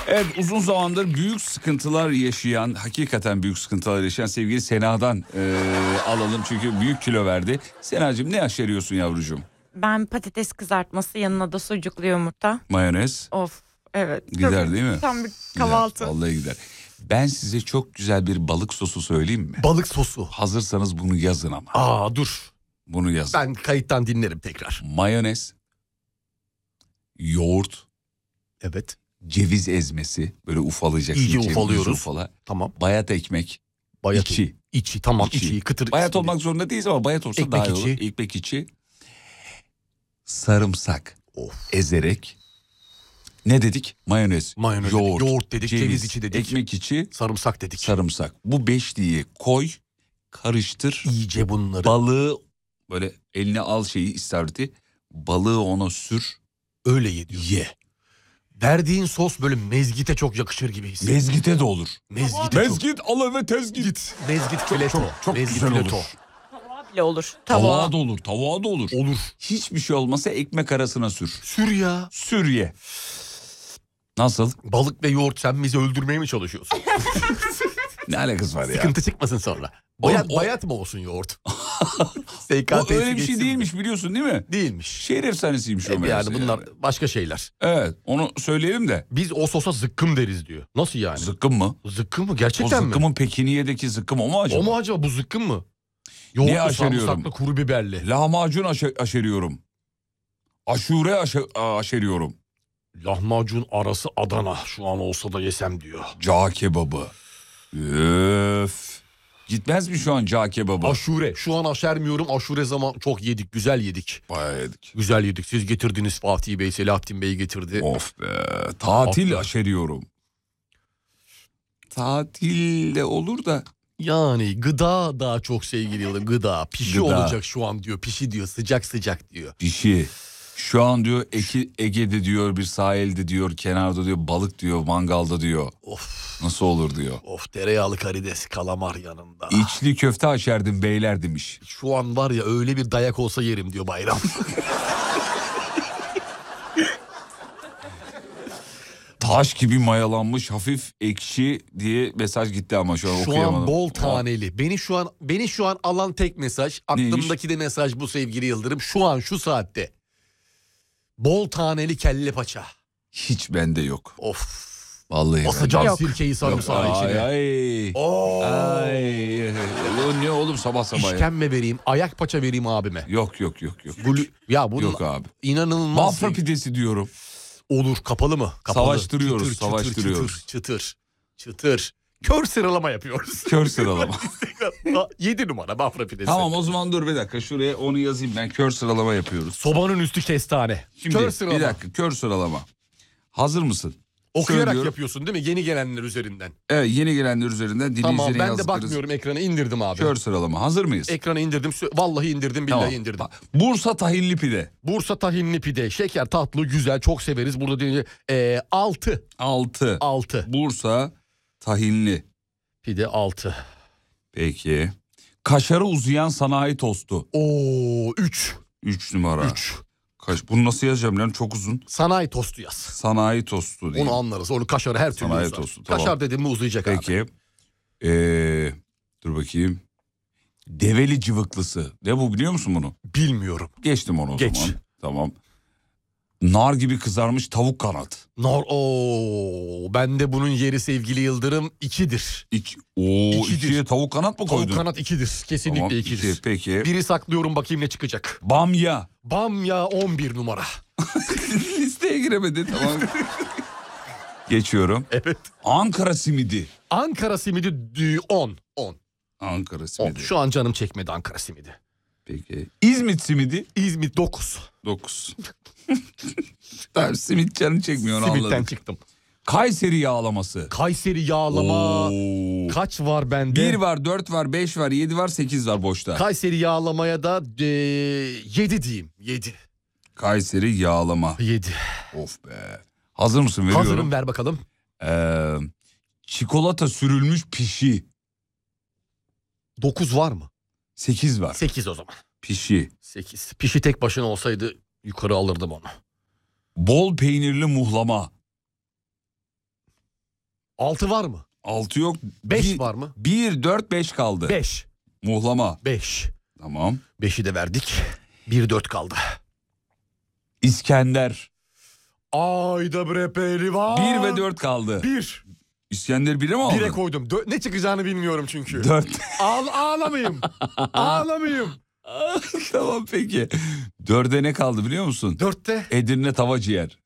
Evet, uzun zamandır büyük sıkıntılar yaşayan, hakikaten büyük sıkıntılar yaşayan sevgili Sena'dan alalım. Çünkü büyük kilo verdi. Sena'cığım ne aşeriyorsun yavrucuğum? Ben patates kızartması, yanına da sucuklu yumurta. Mayonez. Of, evet. Gider çok, değil mi? Tam bir kahvaltı. Gider, vallahi gider. Ben size çok güzel bir balık sosu söyleyeyim mi? Balık sosu. Hazırsanız bunu yazın ama. Dur. Bunu yazın. Ben kayıttan dinlerim tekrar. Mayonez, yoğurt, evet, ceviz ezmesi, böyle ufalayacaksın. İyice ufalıyoruz. Ufala. Tamam. Bayat ekmek. Bayat içi. İçi tamam, İçi. içi kıtır. Bayat olmak zorunda değiliz ama bayat olsa Ekmek daha iyi içi. olur. Ekmek içi. Sarımsak. Ezerek. Ne dedik? Mayonez, yoğurt dedik, ceviz içi dedik. Ekmek içi. Sarımsak dedik. Sarımsak. Bu beşliği koy, karıştır. İyice bunları. Balığı böyle eline al şeyi, istavriti. Balığı ona sür. Öyle ye diyor. Ye. Verdiğin sos böyle mezgite çok yakışır gibi hissediyorum. Mezgite de olur. Mezgit al eve tezgit. Mezgit fileto. Çok mezgit güzel fileto. olur. Tavuğa bile olur. Tavuğa da olur, tavuğa da olur. Olur. Hiçbir şey olmasa ekmek arasına sür. Sür ya. Sür ye. Nasıl? Balık ve yoğurt, sen bizi öldürmeye mi çalışıyorsun? Ne alakası var ya? Sıkıntı çıkmasın sonra. Bayat mı olsun yoğurt? O öyle bir şey değilmiş, biliyorsun değil mi? Değilmiş. Şehir efsanesiymiş o Yani meğerse bunlar başka şeyler. Evet, onu söyleyelim de. Biz o sosa zıkkım deriz diyor. Nasıl yani? Zıkkım mı? Zıkkım mı? Gerçekten o mi? zıkkımın Pekiniye'deki zıkkım o mu acaba? O mu acaba, bu zıkkım mı? Ne Yoğurtlu, aşeriyorum? sarımsaklı, kuru biberli. Lahmacun aşeriyorum. Aşure aşeriyorum. Lahmacun arası Adana şu an olsa da yesem diyor. Cağ kebabı. Öf. Gitmez mi şu an cağ kebabı? Aşure. Şu an aşermiyorum. Aşure zaman çok yedik. Güzel yedik. Bayağı yedik. Güzel yedik. Siz getirdiniz, Fatih Bey, Selahattin Bey getirdi. Of be. Tatil aşeriyorum. Tatil de olur da. Yani gıda daha çok sevgili Yıldırım. Gıda. Pişi olacak şu an diyor. Pişi diyor. Sıcak sıcak diyor. Pişi. Şu an diyor Ege'de diyor, bir sahilde diyor, kenarda diyor, balık diyor, mangalda diyor. Of. Nasıl olur diyor. Of, tereyağlı karides, kalamar yanında. İçli köfte aşerdim beyler demiş. Şu an var ya, öyle bir dayak olsa yerim diyor Bayram. Taş gibi mayalanmış, hafif ekşi diye mesaj gitti ama şu an okuyamadım. Şu an bol taneli. Beni şu an alan tek mesaj. Aklımdaki Neymiş? de mesaj bu sevgili Yıldırım. Şu an şu saatte. Bol taneli kelle paça. Hiç bende yok. Of. Vallahi basacağım sirkeyi, sarımsağı içine. Ay. Ay. Ne oğlum sabah sabah ya. İşkembe vereyim, ayak paça vereyim abime. Yok. Ya bunun Yok abi. İnanılmaz. Bafra pidesi diyorum. Olur, kapalı mı? Kapalı. Savaştırıyoruz, savaştırıyoruz. Çıtır. Kör sıralama yapıyoruz. Kör sıralama. 7 numara Bafra pidesi. Tamam, o zaman dur bir dakika, şuraya onu yazayım ben. Kör sıralama yapıyoruz. Sobanın üstü kestane. Şimdi Kör sıralama. bir dakika, kör sıralama. Hazır mısın? Okuyarak Söylüyorum. yapıyorsun değil mi? Yeni gelenler üzerinden. Evet, yeni gelenler üzerinden Tamam, dinleyicilerin ben de yazdıkları. bakmıyorum, ekrana indirdim abi. Kör sıralama. Hazır mıyız? Ekrana indirdim. Vallahi indirdim, billahi Tamam. indirdim. Bursa tahinli pide. Bursa tahinli pide. Şeker, tatlı, güzel, çok severiz. Burada deyince 6. 6. Bursa tahinli. Pide 6. Peki. Kaşarı uzayan sanayi tostu. 3. 3 numara. 3. Bunu nasıl yazacağım lan, çok uzun. Sanayi tostu yaz. Sanayi tostu diyeyim. Onu anlarız. Onu kaşarı her türlü Sanayi uzar. tostu, tamam. Kaşar dedim mi uzayacak Peki. abi. Dur bakayım. Develi cıvıklısı. Ne bu, biliyor musun bunu? Bilmiyorum. Geçtim onu o Geç. zaman. Tamam. Nar gibi kızarmış tavuk kanat. Bende bunun yeri sevgili Yıldırım 2'dir. 2'ye tavuk kanat mı koydun? Tavuk kanat 2'dir. Kesinlikle Tamam, 2'dir. iki, peki. Biri saklıyorum, bakayım ne çıkacak. Bamya. Bamya 11 numara. Listeye giremedi, tamam. Geçiyorum. Evet. Ankara simidi. Ankara simidi 10. Ankara simidi. Şu an canım çekmedi Ankara simidi. Peki. İzmit simidi. İzmit 9. 9. Tamam, simit canı çekmiyor, onu Simitten anladım. çıktım. Kayseri yağlaması. Kayseri yağlama. Kaç var bende? 1 var, 4 var, 5 var, 7 var, 8 var boşta. Kayseri yağlamaya da 7 diyeyim. 7. Kayseri yağlama. 7. Of be. Hazır mısın? Veriyorum. Hazırım, ver bakalım. Çikolata sürülmüş pişi. 9 var mı? 8 var. 8 o zaman. Pişi. 8. Pişi tek başına olsaydı yukarı alırdım onu. Bol peynirli muhlama. 6 var mı? 6 yok. 5 var mı? 1, 4, 5 kaldı. 5. Muhlama. 5. Tamam. 5'i de verdik. 1, 4 kaldı. İskender. Ayda bre pehlivan. 1 ve 4 kaldı. 1. İskender 1'e mi aldın? 1'e koydum. Ne çıkacağını bilmiyorum çünkü. 4. Ağlamayayım. Ağlamayayım. Tamam peki. 4'e ne kaldı biliyor musun? 4'te. Edirne tava ciğer.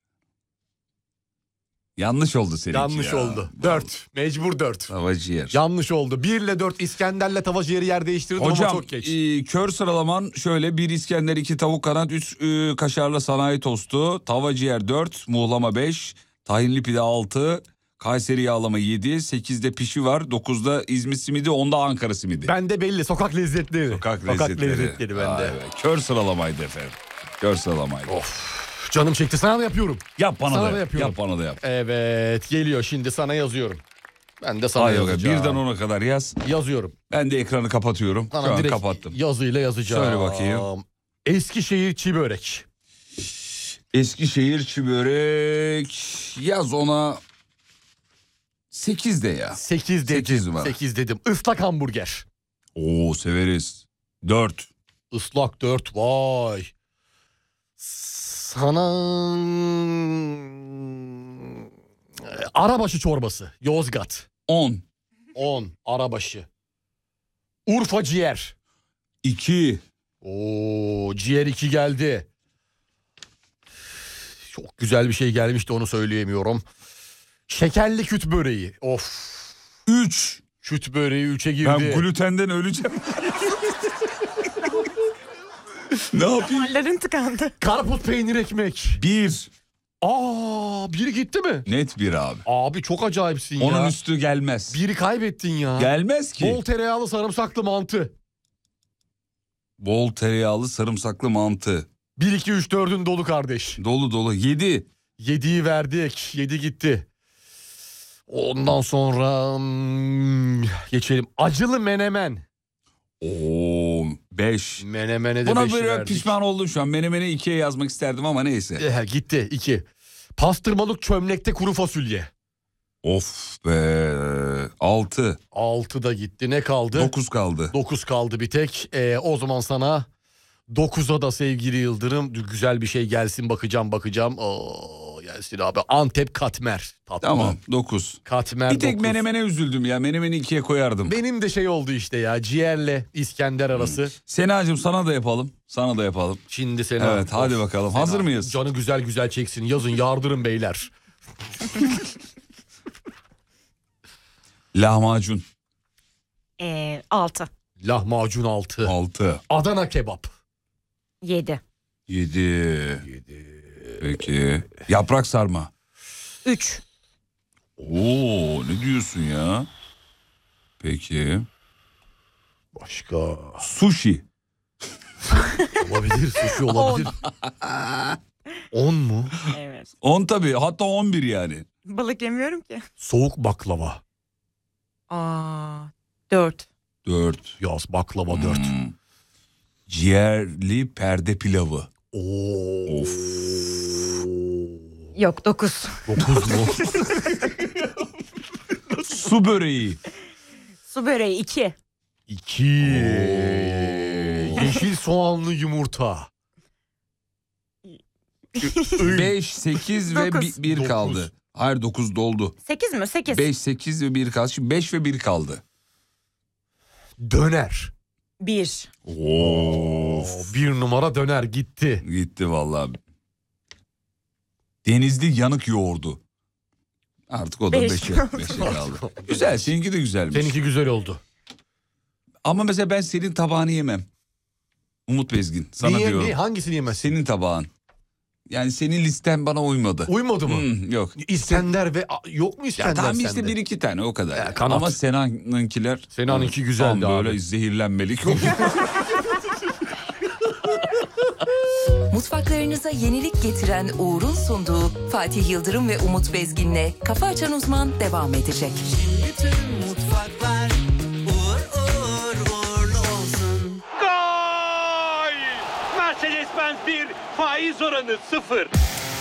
Yanlış oldu seninki Yanlış ya. oldu. 4. Mecbur 4. Tava ciğer. Yanlış oldu. 1 ile 4 İskender'le tava ciğeri yer değiştirdim ama Hocam çok geç. kör sıralaman şöyle: 1 İskender, 2 tavuk kanat, 3 kaşarlı sanayi tostu, tava ciğer 4, muhlama 5, tahinli pide 6, Kayseri yağlama 7, 8'de pişi var, 9'da İzmit simidi, 10'da Ankara simidi. Bende belli sokak lezzetleri. Sokak lezzetleri bende. Vay be, kör sıralamaydı efendim. Kör sıralamaydı. Of. Canım çekti, sana da yapıyorum. Yap bana Sana da da yap. yapıyorum. Yap bana da yap. Evet, geliyor şimdi, sana yazıyorum. Ben de sana Hayır, yazacağım. birden 10'a kadar yaz. Yazıyorum. Ben de ekranı kapatıyorum. Sana Şu an direkt kapattım. yazıyla yazacağım. Söyle bakayım. Eskişehir çiğ börek. Eskişehir çiğ börek. Yaz ona 8 de ya. 8 dedim. 8 var. 8 dedim. Islak hamburger. Oo, severiz. 4. Islak 4, vay. Sana arabaşı çorbası, Yozgat. 10. 10 arabaşı. Urfa ciğer. 2. Oo, ciğer 2 geldi. Çok güzel bir şey gelmişti, onu söyleyemiyorum. Şekerli küt böreği. Of. 3. Küt böreği 3'e girdi. Ben glutenden öleceğim. Ne yapayım? Damarların tıkandı. Karpuz peynir ekmek. 1. Biri gitti mi? Net 1 abi. Abi çok acayipsin ya. Onun üstü gelmez. Biri kaybettin ya. Gelmez ki. Bol tereyağlı sarımsaklı mantı. Bol tereyağlı sarımsaklı mantı. 1, 2, 3, 4'ün dolu kardeş. Dolu dolu. 7. 7'yi verdik. 7 gitti. Ondan sonra geçelim. Acılı menemen. Oo, 5. Menemene de Buna 5'i böyle verdik. pişman oldum şu an. Menemeni 2'ye yazmak isterdim ama neyse. Gitti 2. Pastırmalık çömlekte kuru fasulye. Of be. 6. 6 da gitti. Ne kaldı? 9 kaldı. 9 kaldı bir tek. O zaman sana 9'a da sevgili Yıldırım güzel bir şey gelsin, bakacağım. Gelsin abi. Antep katmer. Tatlı. Tamam, 9. Katmer Bir tek 9. menemene üzüldüm ya. Menemeni 2'ye koyardım. Benim de şey oldu işte ya, ciğerle İskender arası. Senacığım sana da yapalım. Sana da yapalım. Şimdi Sena. Evet, hadi bakalım. Hazır mıyız? Canı güzel güzel çeksin. Yazın, yardırın beyler. Lahmacun. 6. Lahmacun 6. 6. Adana kebap. 7. 7. Peki. Yaprak sarma. 3. Oo, ne diyorsun ya? Peki. Başka. Sushi. Olabilir, sushi olabilir. 10 mu? Evet. 10 tabii. Hatta 11 yani. Balık yemiyorum ki. Soğuk baklava. 4. 4. Yaz baklava 4. Ciğerli perde pilavı. Oo. Of. Yok, 9. 9 mu? Su böreği. Su böreği 2. 2. Yeşil soğanlı yumurta. 5, 8 ve Dokuz. 1 kaldı. Hayır, 9 doldu. 8 mi? 8. 5, 8 ve 1 kaldı. Şimdi 5 ve 1 kaldı. Döner. 1. Of. 1 numara döner gitti. Gitti vallahi. Denizli yanık yoğurdu. Artık o da 5'e kaldı. Güzel, seninki de güzelmiş. Seninki güzel oldu. Ama mesela ben senin tabağını yemem. Umut Bezgin, sana Niye? diyorum. Hangisini yemezsin? Senin tabağın. Yani senin listen bana uymadı. Uymadı mı? Yok. İskender ve yok mu Ya İskender tamam sende? işte 1-2 tane o kadar. Yani. kanat. Ama Sena'nınkiler... Sena'nınki güzeldi tam abi. böyle zehirlenmelik. Mutfaklarınıza yenilik getiren Uğur'un sunduğu Fatih Yıldırım ve Umut Bezgin'le Kafa Açan Uzman devam edecek. Bütün mutfaklar uğurlu olsun. Gol! Mercedes-Benz 1, faiz oranı 0.